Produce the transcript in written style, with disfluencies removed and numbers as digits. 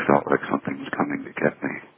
felt like something was coming to get me.